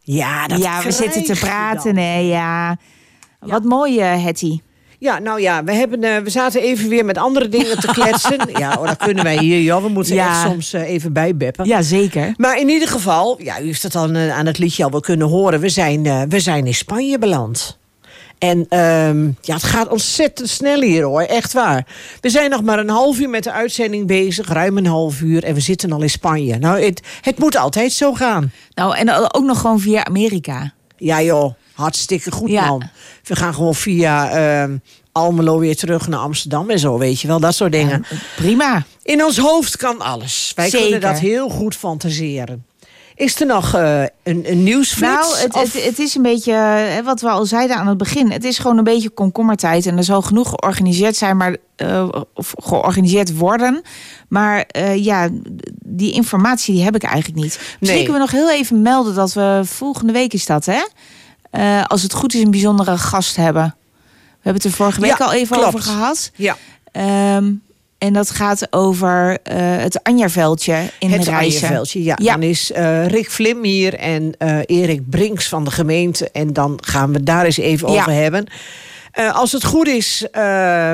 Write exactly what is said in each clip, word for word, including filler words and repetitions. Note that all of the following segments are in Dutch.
Ja, dat ja we zitten te krijg je praten. dan. Nee, ja. Ja. Wat mooi, uh, Hetty. Ja, nou ja, we, hebben, uh, we zaten even weer met andere dingen te kletsen. Ja, oh, dat kunnen wij hier, joh. We moeten Ja. echt soms uh, even bijbeppen. Ja, zeker. Maar in ieder geval, ja, u heeft het dan uh, aan het liedje al wel kunnen horen. We zijn, uh, we zijn in Spanje beland. En um, ja, het gaat ontzettend snel hier, hoor. Echt waar. We zijn nog maar een half uur met de uitzending bezig. Ruim een half uur. En we zitten al in Spanje. Nou, het, het moet altijd zo gaan. Nou, en ook nog gewoon via Amerika. Ja, joh. Hartstikke goed, Ja. man. We gaan gewoon via uh, Almelo weer terug naar Amsterdam en zo, weet je wel. Dat soort dingen. Ja, prima. In ons hoofd kan alles. Wij Zeker. kunnen dat heel goed fantaseren. Is er nog uh, een, een nieuwsflits? Nou, het, Of- het, het is een beetje, hè, wat we al zeiden aan het begin. Het is gewoon een beetje komkommertijd. En er zal genoeg georganiseerd zijn, maar, uh, of georganiseerd worden. Maar uh, ja, die informatie die heb ik eigenlijk niet. Misschien Nee. kunnen we nog heel even melden dat we volgende week is dat, hè? Uh, als het goed is, een bijzondere gast hebben. We hebben het er vorige week Ja, al even klopt. over gehad. Ja, Um, en dat gaat over uh, het Anjerveldje in het Rijssen. Anjerveldje. Ja. Ja. Dan is uh, Rick Vlim hier en uh, Erik Brinks van de gemeente. En dan gaan we daar eens even Ja. over hebben. Uh, als het goed is, uh,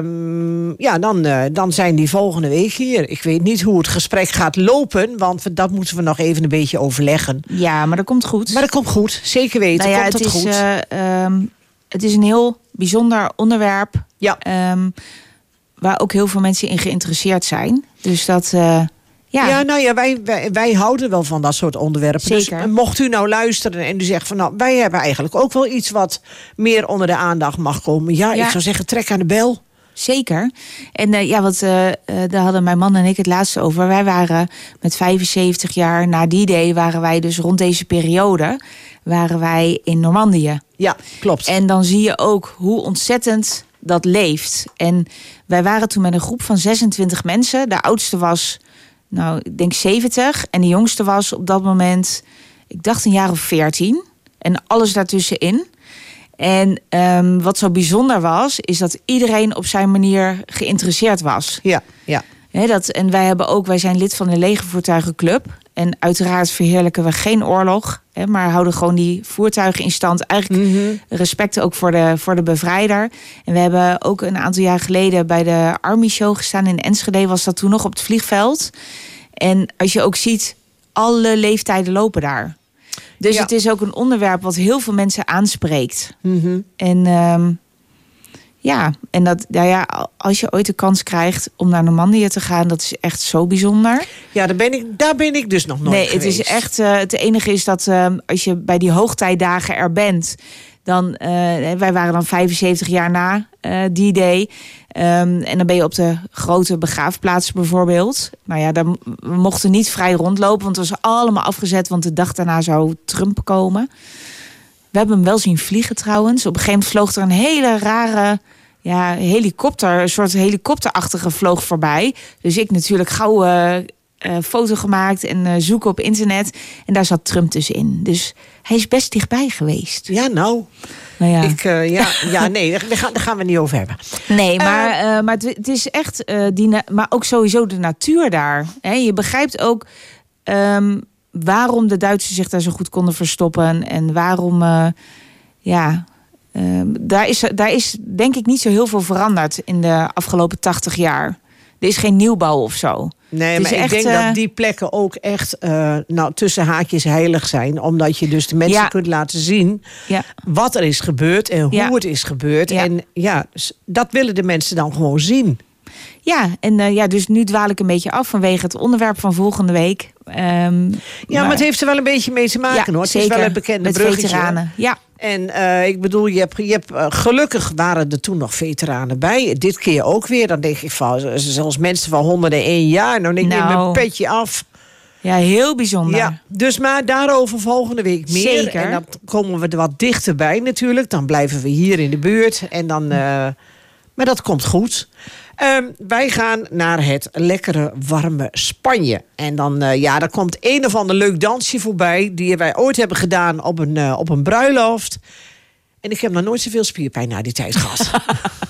ja, dan, uh, dan zijn die volgende week hier. Ik weet niet hoe het gesprek gaat lopen, want we, dat moeten we nog even een beetje overleggen. Ja, maar dat komt goed. Maar dat komt goed, zeker weten. Nou ja, komt het, is, goed. uh, um, het is een heel bijzonder onderwerp. Ja. Um, waar ook heel veel mensen in geïnteresseerd zijn. Dus dat, uh, ja. Ja, nou ja, wij, wij, wij houden wel van dat soort onderwerpen. Zeker. Dus mocht u nou luisteren en u zegt van nou, wij hebben eigenlijk ook wel iets wat meer onder de aandacht mag komen. Ja, Ja. ik zou zeggen, trek aan de bel. Zeker. En uh, ja, wat uh, uh, daar hadden mijn man en ik het laatste over. Wij waren met vijfenzeventig jaar na die day, waren wij dus rond deze periode, waren wij in Normandië. Ja, klopt. En dan zie je ook hoe ontzettend dat leeft. En wij waren toen met een groep van zesentwintig mensen. De oudste was, nou, ik denk zeventig. En de jongste was op dat moment, ik dacht een jaar of veertien. En alles daartussenin. En um, wat zo bijzonder was, is dat iedereen op zijn manier geïnteresseerd was. Ja, ja. He, dat, en wij hebben ook, wij zijn lid van de Legervoertuigenclub. En uiteraard verheerlijken we geen oorlog, he, maar houden gewoon die voertuigen in stand. Eigenlijk Mm-hmm. respect ook voor de, voor de bevrijder. En we hebben ook een aantal jaar geleden bij de Army Show gestaan in Enschede, was dat toen nog op het vliegveld. En als je ook ziet, alle leeftijden lopen daar. Dus Ja. het is ook een onderwerp wat heel veel mensen aanspreekt. Mm-hmm. En um, ja, en dat, nou ja, als je ooit de kans krijgt om naar Normandië te gaan, dat is echt zo bijzonder. Ja, daar ben ik, daar ben ik dus nog nooit nee, geweest. het is echt. Uh, het enige is dat uh, als je bij die hoogtijdagen er bent, dan uh, wij waren dan vijfenzeventig jaar na uh, die day. Um, en dan ben je op de grote begraafplaats bijvoorbeeld. Nou ja, daar, we mochten niet vrij rondlopen, want het was allemaal afgezet, want de dag daarna zou Trump komen. We hebben hem wel zien vliegen trouwens. Op een gegeven moment vloog er een hele rare ja, helikopter, een soort helikopterachtige vloog voorbij. Dus ik natuurlijk gauw uh, uh, foto gemaakt en uh, zoeken op internet. En daar zat Trump dus in. Dus hij is best dichtbij geweest. Ja, nou. Nou ja. Ik, uh, ja, ja, nee, daar gaan, daar gaan we het niet over hebben. Nee, maar, uh, maar het, het is echt, uh, die na- maar ook sowieso de natuur daar. Hè? Je begrijpt ook um, waarom de Duitsers zich daar zo goed konden verstoppen. En waarom, uh, ja, uh, daar, is, daar is denk ik niet zo heel veel veranderd in de afgelopen tachtig jaar. Er is geen nieuwbouw of zo. Nee, Het is maar ik echt, denk uh, dat die plekken ook echt uh, nou, tussen haakjes heilig zijn. Omdat je dus de mensen Ja. kunt laten zien Ja. wat er is gebeurd en hoe Ja. het is gebeurd. Ja. En ja, s- dat willen de mensen dan gewoon zien. Ja, en uh, ja, dus nu dwaal ik een beetje af vanwege het onderwerp van volgende week. Um, Ja, maar, het heeft er wel een beetje mee te maken, ja, hoor. Het zeker, is wel een bekende met bruggetje. veteranen. Ja. En uh, ik bedoel, je hebt, je hebt, uh, gelukkig waren er toen nog veteranen bij. Dit keer ook weer. Dan denk ik van, z- zelfs mensen van honderdéén jaar. Nou, denk ik, Nou. neem mijn petje af. Ja, heel bijzonder. Ja, dus maar daarover volgende week meer. Zeker. En dan komen we er wat dichterbij natuurlijk. Dan blijven we hier in de buurt. En dan, uh, maar dat komt goed. Um, wij gaan naar het lekkere, warme Spanje. En dan, uh, ja, daar komt een of ander leuk dansje voorbij. Die wij ooit hebben gedaan op een, uh, op een bruiloft. En ik heb nog nooit zoveel spierpijn na die tijd gehad.